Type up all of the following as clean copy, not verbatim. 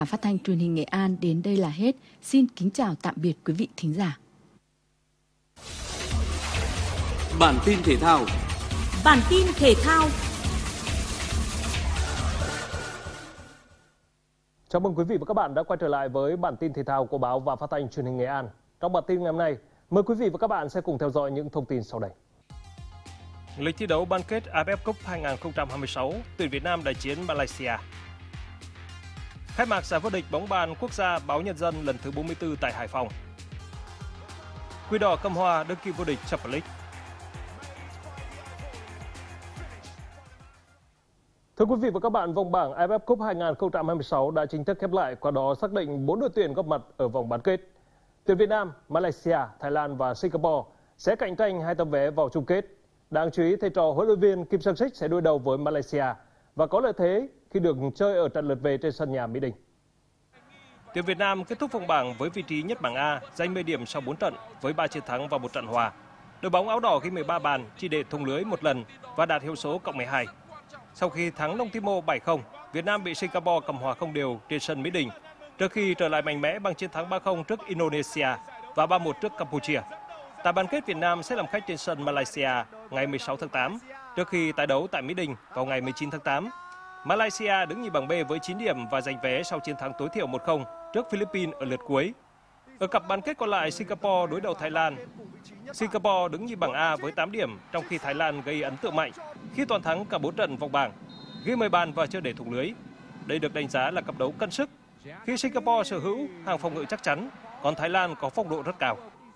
Phát thanh truyền hình Nghệ An đến đây là hết. Xin kính chào tạm biệt quý vị thính giả. Bản tin thể thao. Chào mừng quý vị và các bạn đã quay trở lại với bản tin thể thao của báo và phát thanh truyền hình Nghệ An. Trong bản tin ngày hôm nay, mời quý vị và các bạn sẽ cùng theo dõi những thông tin sau đây. Lịch thi đấu bán kết AFF Cup 2026, tuyển Việt Nam đại chiến Malaysia. Khai mạc giải vô địch bóng bàn quốc gia báo Nhân dân lần thứ 44 tại Hải Phòng. Quỷ đỏ cầm hòa đương kim vô địch Champions League. Thưa quý vị và các bạn, vòng bảng AFF Cup 2026 đã chính thức khép lại, qua đó xác định 4 đội tuyển góp mặt ở vòng bán kết. Tuyển Việt Nam, Malaysia, Thái Lan và Singapore sẽ cạnh tranh 2 tấm vé vào chung kết. Đáng chú ý, thầy trò huấn luyện viên Kim Sang-sik sẽ đối đầu với Malaysia và có lợi thế khi được chơi ở trận lượt về trên sân nhà Mỹ Đình. Tuyển Việt Nam kết thúc vòng bảng với vị trí nhất bảng A, giành 10 điểm sau 4 trận với 3 chiến thắng và 1 trận hòa. Đội bóng áo đỏ ghi 13 bàn, chỉ để thủng lưới 1 lần và đạt hiệu số cộng 12. Sau khi thắng Đông Timor 7-0, Việt Nam bị Singapore cầm hòa không đều trên sân Mỹ Đình, trước khi trở lại mạnh mẽ bằng chiến thắng 3-0 trước Indonesia và 3-1 trước Campuchia. Tại bán kết, Việt Nam sẽ làm khách trên sân Malaysia ngày 16 tháng 8, trước khi tái đấu tại Mỹ Đình vào ngày 19 tháng 8. Malaysia đứng nhì bảng B với 9 điểm và giành vé sau chiến thắng tối thiểu 1-0 trước Philippines ở lượt cuối. Ở cặp bán kết còn lại, Singapore đối đầu Thái Lan. Singapore đứng nhì bảng A với 8 điểm, trong khi Thái Lan gây ấn tượng mạnh khi toàn thắng cả 4 trận vòng bảng, ghi 10 bàn và chưa để thủng lưới. Đây được đánh giá là cặp đấu cân sức, khi Singapore sở hữu hàng phòng ngự chắc chắn, còn Thái Lan có phong độ rất cao.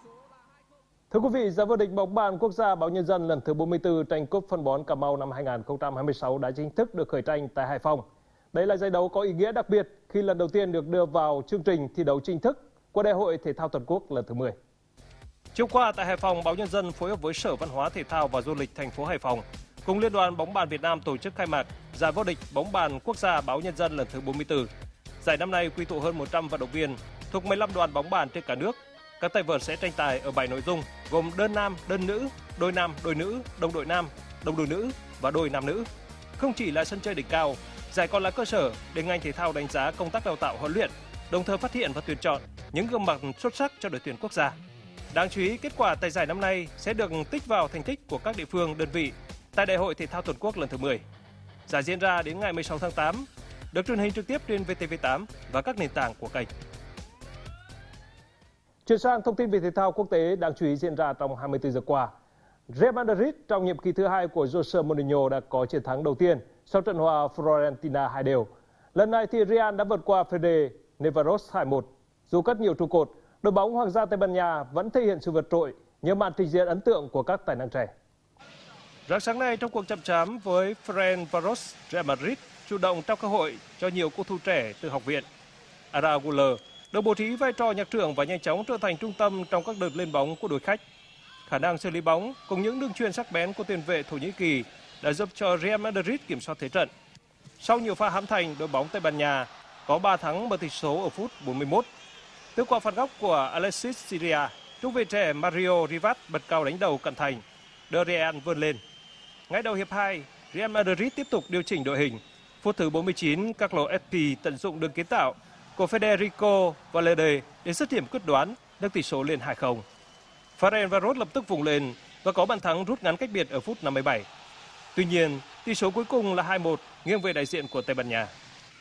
Thưa quý vị, giải vô địch bóng bàn quốc gia báo Nhân dân lần thứ 44 tranh cúp phân bón Cà Mau năm 2026 đã chính thức được khởi tranh tại Hải Phòng. Đây là giải đấu có ý nghĩa đặc biệt khi lần đầu tiên được đưa vào chương trình thi đấu chính thức của Đại hội Thể thao Toàn quốc lần thứ 10. Chiều qua tại Hải Phòng, báo Nhân dân phối hợp với Sở Văn hóa Thể thao và Du lịch thành phố Hải Phòng cùng Liên đoàn bóng bàn Việt Nam tổ chức khai mạc giải vô địch bóng bàn quốc gia báo Nhân dân lần thứ 44. Giải năm nay quy tụ hơn 100 vận động viên thuộc 15 đoàn bóng bàn trên cả nước. Các tay vợt sẽ tranh tài ở 7 nội dung gồm đơn nam, đơn nữ, đôi nam, đôi nữ, đồng đội nam, đồng đội nữ và đôi nam nữ. Không chỉ là sân chơi đỉnh cao, giải còn là cơ sở để ngành thể thao đánh giá công tác đào tạo huấn luyện, đồng thời phát hiện và tuyển chọn những gương mặt xuất sắc cho đội tuyển quốc gia. Đáng chú ý, kết quả tại giải năm nay sẽ được tích vào thành tích của các địa phương, đơn vị tại Đại hội Thể thao Toàn quốc lần thứ 10. Giải diễn ra đến ngày 16 tháng 8, được truyền hình trực tiếp trên VTV8 và các nền tảng của kênh. Chuyển sang thông tin về thể thao quốc tế đáng chú ý diễn ra trong 24 giờ qua. Real Madrid trong nhiệm kỳ thứ 2 của Jose Mourinho đã có chiến thắng đầu tiên sau trận hòa Fiorentina 2-2. Lần này thì Real đã vượt qua Fede Nevaros 2-1. Dù cất nhiều trụ cột, đội bóng Hoàng gia Tây Ban Nha vẫn thể hiện sự vượt trội nhờ màn trình diễn ấn tượng của các tài năng trẻ. Rạng sáng nay trong cuộc chạm trán với Ferencváros, Real Madrid chủ động trao cơ hội cho nhiều cầu thủ trẻ từ học viện. Arda Güler được bố trí vai trò nhạc trưởng và nhanh chóng trở thành trung tâm trong các đợt lên bóng của đội khách. Khả năng xử lý bóng cùng những đường chuyền sắc bén của tiền vệ Thổ Nhĩ Kỳ đã giúp cho Real Madrid kiểm soát thế trận. Sau nhiều pha hãm thành, đội bóng Tây Ban Nha có 3 thắng mở tỷ số ở phút 41. Từ quả phạt góc của Alexis Syria, trung vệ trẻ Mario Rivas bật cao đánh đầu cận thành, đưa Real vươn lên. Ngay đầu hiệp 2, Real Madrid tiếp tục điều chỉnh đội hình. Phút thứ 49, Carlos Espi tận dụng đường kiến tạo của Federico Valverde để dứt điểm quyết đoán, nâng tỷ số lên 2-0. Ferencváros lập tức vùng lên và có bàn thắng rút ngắn cách biệt ở phút 57. Tuy nhiên, tỷ số cuối cùng là 2-1 nghiêng về đại diện của Tây Ban Nha.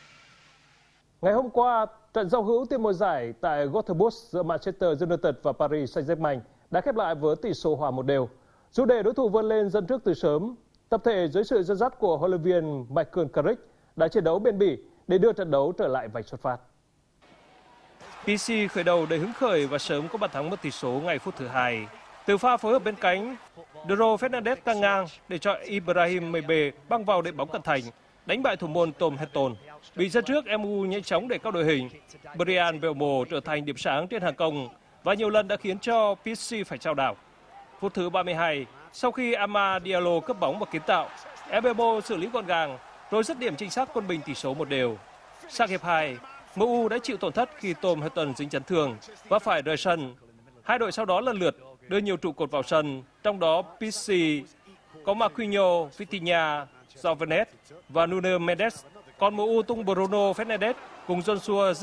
Ngày hôm qua, trận giao hữu tiếp mùa giải tại Göteborg giữa Manchester United và Paris Saint-Germain đã khép lại với tỷ số hòa 1-1. Dù để đối thủ vươn lên dẫn trước từ sớm, tập thể dưới sự dẫn dắt của huấn luyện viên Michael Carrick đã chiến đấu bền bỉ để đưa trận đấu trở lại vạch xuất phát. PC khởi đầu đầy hứng khởi và sớm có bàn thắng mất tỷ số ngay phút thứ 2. Từ pha phối hợp bên cánh, Duro Fernandes căng ngang để cho Ibrahim Mebe băng vào đệm bóng cận thành, đánh bại thủ môn Tom Heaton. Bị dẫn trước, MU nhanh chóng để cao đội hình. Brian Mbeumo trở thành điểm sáng trên hàng công và nhiều lần đã khiến cho PC phải chao đảo. Phút thứ 32, sau khi Ama Diallo cướp bóng và kiến tạo, Mbeumo xử lý gọn gàng rồi dứt điểm chính xác quân bình tỷ số 1-1. Sang hiệp 2, MU đã chịu tổn thất khi Tom Heaton dính chấn thương và phải rời sân. Hai đội sau đó lần lượt đưa nhiều trụ cột vào sân, trong đó PC có Marquinhos, Vitinha, João Neves và Nuno Mendes, còn MU tung Bruno Fernandes cùng Joshua